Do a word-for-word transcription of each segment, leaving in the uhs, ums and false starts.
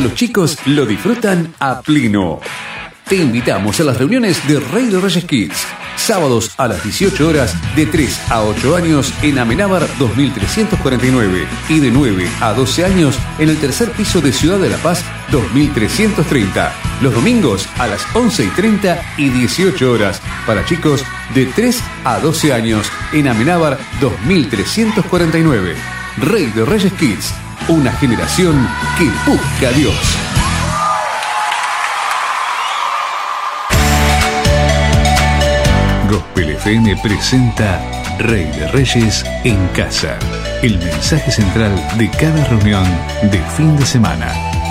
los chicos lo disfrutan a pleno. Te invitamos a las reuniones de Rey de Reyes Kids. Sábados a las dieciocho horas, de tres a ocho años en Amenábar dos mil trescientos cuarenta y nueve y de nueve a doce años en el tercer piso de Ciudad de la Paz dos mil trescientos treinta. Los domingos a las once y treinta y dieciocho horas para chicos de tres a doce años en Amenábar dos mil trescientos cuarenta y nueve. Rey de Reyes Kids, una generación que busca a Dios. Gospel F M presenta Rey de Reyes en casa, el mensaje central de cada reunión de fin de semana.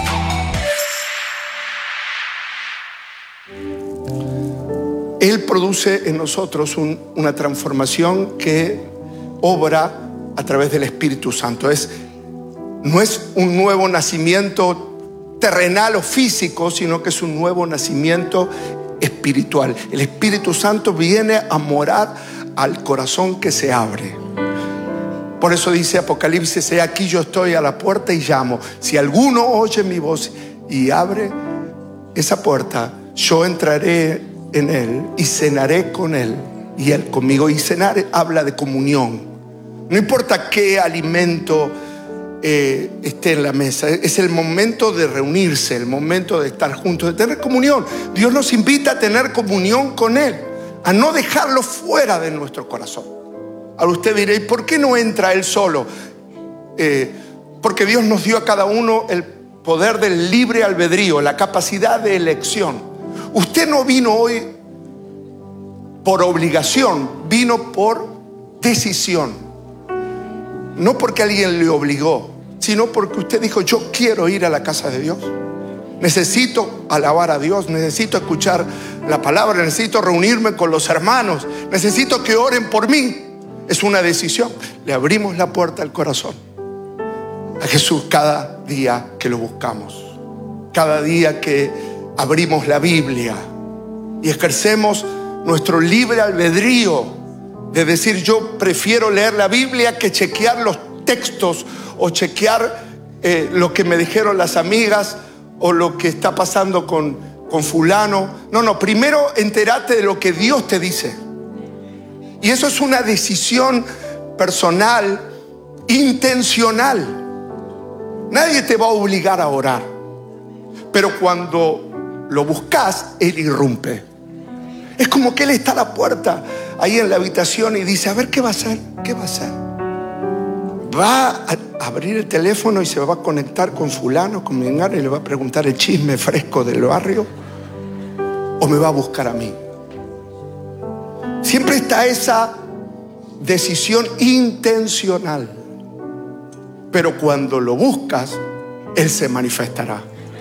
Él produce en nosotros un, una transformación que obra a través del Espíritu Santo. Es, no es un nuevo nacimiento terrenal o físico, sino que es un nuevo nacimiento espiritual. El Espíritu Santo viene a morar al corazón que se abre. Por eso dice Apocalipsis: he aquí yo estoy a la puerta y llamo. Si alguno oye mi voz y abre esa puerta, yo entraré en él y cenaré con él y él conmigo. Y cenar habla de comunión. No importa qué alimento Eh, esté en la mesa, es el momento de reunirse, el momento de estar juntos, de tener comunión. Dios nos invita a tener comunión con Él, a no dejarlo fuera de nuestro corazón. Ahora usted dirá: ¿y por qué no entra Él solo? Eh, porque Dios nos dio a cada uno el poder del libre albedrío, la capacidad de elección. Usted no vino hoy por obligación, vino por decisión. No porque alguien le obligó, sino porque usted dijo: yo quiero ir a la casa de Dios. Necesito alabar a Dios, necesito escuchar la palabra, necesito reunirme con los hermanos, necesito que oren por mí. Es una decisión. Le abrimos la puerta al corazón a Jesús cada día que lo buscamos, cada día que abrimos la Biblia y ejercemos nuestro libre albedrío de decir: yo prefiero leer la Biblia que chequear los textos o chequear eh, lo que me dijeron las amigas o lo que está pasando con, con fulano. No, no, primero entérate de lo que Dios te dice. Y eso es una decisión personal, intencional. Nadie te va a obligar a orar, pero cuando lo buscas, Él irrumpe. Es como que Él está a la puerta, ahí en la habitación, y dice: a ver, ¿qué va a hacer? ¿Qué va a hacer? ¿Va a abrir el teléfono y se va a conectar con fulano, con mengano, y le va a preguntar el chisme fresco del barrio? ¿O me va a buscar a mí? Siempre está esa decisión intencional. Pero cuando lo buscas, Él se manifestará.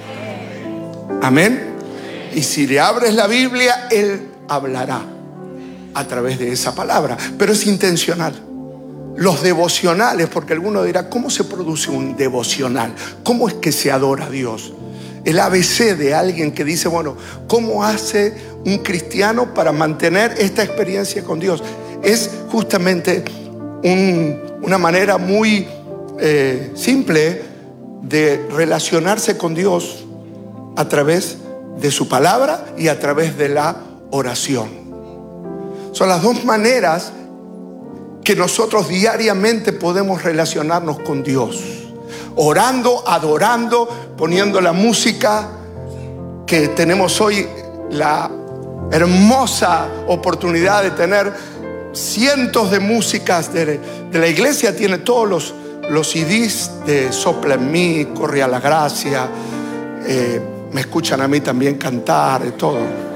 Amén. Y si le abres la Biblia, Él hablará a través de esa palabra, pero es intencional. Los devocionales, porque alguno dirá: ¿cómo se produce un devocional? ¿Cómo es que se adora a Dios? El A B C de alguien que dice: bueno, ¿cómo hace un cristiano para mantener esta experiencia con Dios? Es justamente un, una manera muy eh, simple de relacionarse con Dios a través de su palabra y a través de la oración. Son las dos maneras que nosotros diariamente podemos relacionarnos con Dios: orando, adorando, poniendo la música que tenemos hoy, la hermosa oportunidad de tener cientos de músicas de, de la iglesia. Tiene todos los, los C Ds de Sopla en mí, Corre a la Gracia, eh, me escuchan a mí también cantar, de todo.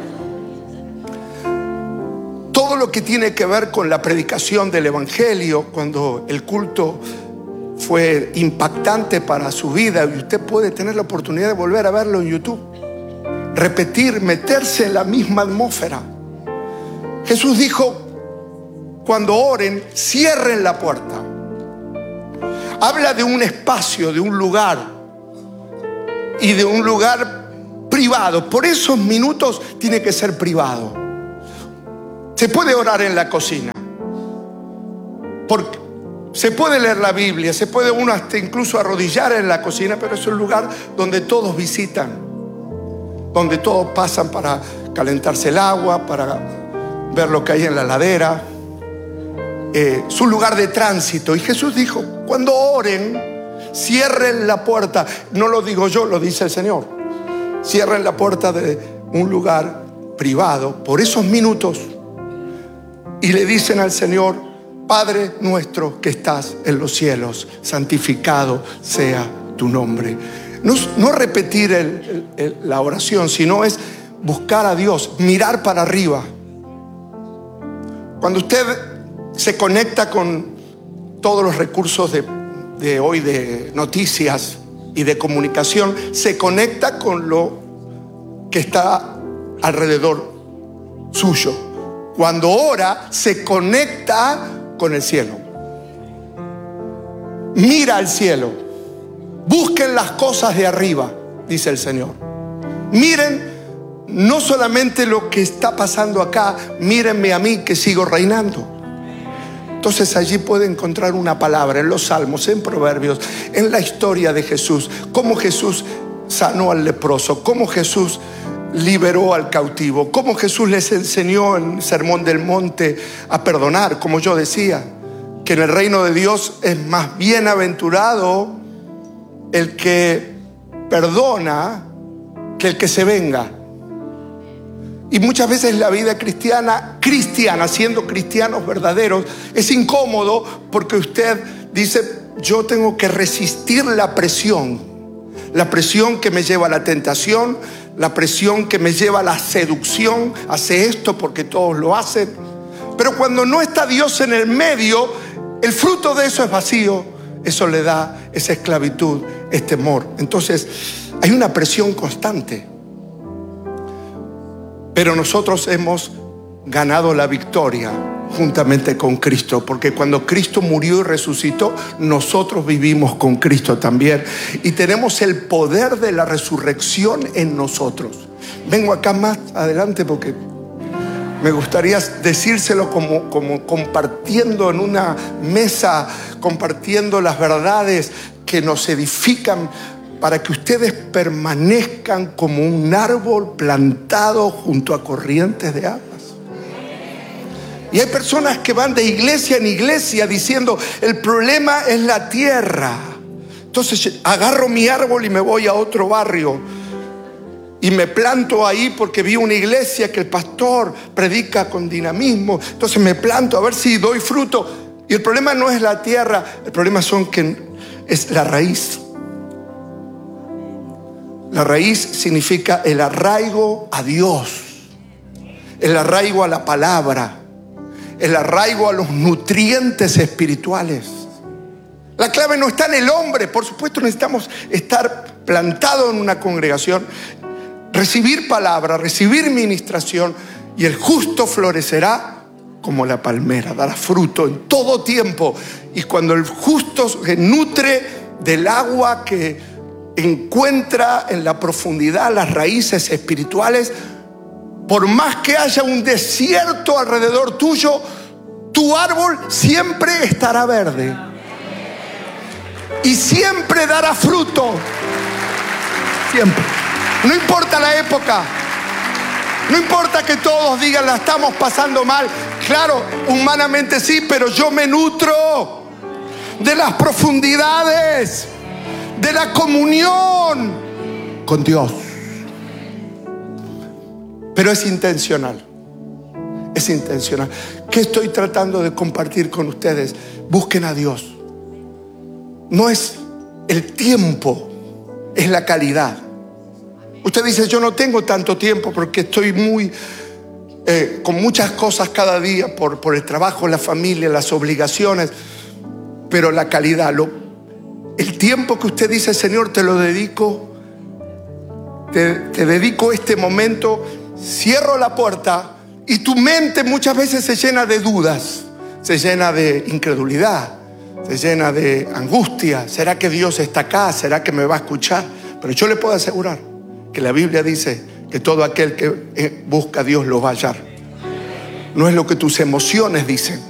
Todo lo que tiene que ver con la predicación del Evangelio, cuando el culto fue impactante para su vida, y usted puede tener la oportunidad de volver a verlo en YouTube, repetir, meterse en la misma atmósfera. Jesús dijo: cuando oren, cierren la puerta. Habla de un espacio, de un lugar, y de un lugar privado. Por esos minutos tiene que ser privado. Se puede orar en la cocina, porque Se puede leer la Biblia, se puede uno hasta incluso arrodillar en la cocina, pero es un lugar donde todos visitan, donde todos pasan para calentarse el agua, para ver lo que hay en la ladera. Eh, es un lugar de tránsito. Y Jesús dijo, cuando oren, cierren la puerta. No lo digo yo, lo dice el Señor. Cierren la puerta de un lugar privado por esos minutos y le dicen al Señor, Padre nuestro que estás en los cielos, santificado sea tu nombre. No, no repetir el, el, el, la oración, sino es buscar a Dios, mirar para arriba. Cuando usted se conecta con todos los recursos de, de hoy de noticias y de comunicación, se conecta con lo que está alrededor suyo. Cuando ora, se conecta con el cielo. Mira al cielo. Busquen las cosas de arriba, dice el Señor. Miren no solamente lo que está pasando acá, mírenme a mí que sigo reinando. Entonces allí puede encontrar una palabra en los Salmos, en Proverbios, en la historia de Jesús, cómo Jesús sanó al leproso, cómo Jesús liberó al cautivo, cómo Jesús les enseñó en el Sermón del Monte a perdonar, como yo decía, que en el reino de Dios es más bienaventurado el que perdona que el que se venga. Y muchas veces la vida cristiana, cristiana, siendo cristianos verdaderos, es incómodo porque usted dice, yo tengo que resistir la presión, la presión que me lleva a la tentación, la presión que me lleva a la seducción. Hace esto porque todos lo hacen. Pero cuando no está Dios en el medio, el fruto de eso es vacío. Eso le da esa esclavitud, es temor. Entonces hay una presión constante. Pero nosotros hemos ganado la victoria juntamente con Cristo, porque cuando Cristo murió y resucitó, nosotros vivimos con Cristo también y tenemos el poder de la resurrección en nosotros. Vengo acá más adelante porque me gustaría decírselo como, como compartiendo en una mesa, compartiendo las verdades que nos edifican, para que ustedes permanezcan como un árbol plantado junto a corrientes de aguas. Y hay personas que van de iglesia en iglesia diciendo, el problema es la tierra. Entonces agarro mi árbol y me voy a otro barrio y me planto ahí porque vi una iglesia que el pastor predica con dinamismo. Entonces me planto a ver si doy fruto. Y el problema no es la tierra, el problema son que es la raíz. La raíz significa el arraigo a Dios, el arraigo a la palabra, el arraigo a los nutrientes espirituales. La clave no está en el hombre. Por supuesto necesitamos estar plantados en una congregación, recibir palabra, recibir ministración, y el justo florecerá como la palmera, dará fruto en todo tiempo. Y cuando el justo se nutre del agua que encuentra en la profundidad las raíces espirituales, por más que haya un desierto alrededor tuyo, tu árbol siempre estará verde y siempre dará fruto. Siempre. No importa la época, no importa que todos digan la estamos pasando mal. Claro, humanamente sí, pero yo me nutro de las profundidades, de la comunión con Dios. Pero es intencional. Es intencional. ¿Qué estoy tratando de compartir con ustedes? Busquen a Dios. No es el tiempo, es la calidad. Usted dice, yo no tengo tanto tiempo porque estoy muy eh, con muchas cosas cada día por, por el trabajo, la familia, las obligaciones. Pero la calidad, lo, el tiempo que usted dice, Señor, te lo dedico, te, te dedico este momento, cierro la puerta y tu mente muchas veces se llena de dudas, se llena de incredulidad, se llena de angustia. ¿Será que Dios está acá? ¿Será que me va a escuchar? Pero yo le puedo asegurar que la Biblia dice que todo aquel que busca a Dios lo va a hallar. No es lo que tus emociones dicen.